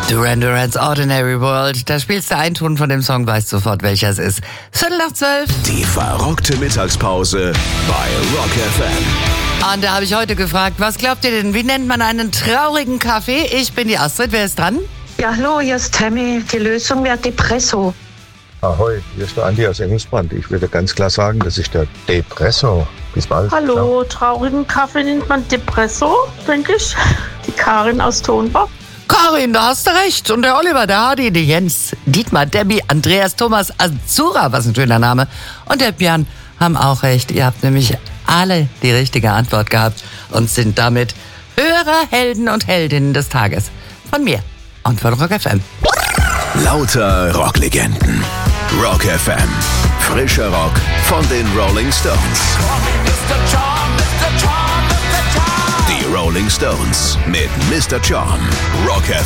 Duran Duran's Ordinary World. Da spielst du einen Ton von dem Song, weißt sofort, welcher es ist. 11:15. Die verrockte Mittagspause bei Rock FM. Und da habe ich heute gefragt, was glaubt ihr denn, wie nennt man einen traurigen Kaffee? Ich bin die Astrid, wer ist dran? Ja, hallo, hier ist Tammy. Die Lösung wäre Depresso. Ahoi, hier ist der Andi aus Engelsbrand. Ich würde ganz klar sagen, das ist der Depresso. Bis bald. Hallo, traurigen Kaffee nennt man Depresso, denke ich. Die Karin aus Tonbach. Karin, da hast du recht. Und der Oliver, der Hardy, der Jens, Dietmar, Debbie, Andreas, Thomas, Azura, was ein schöner Name, und der Björn haben auch recht. Ihr habt nämlich alle die richtige Antwort gehabt und sind damit Hörerhelden und Heldinnen des Tages. Von mir und von Rock FM. Lauter Rocklegenden. Rock FM. Frischer Rock von den Rolling Stones. Die Rolling Stones mit Mr. Charm. Rock FM.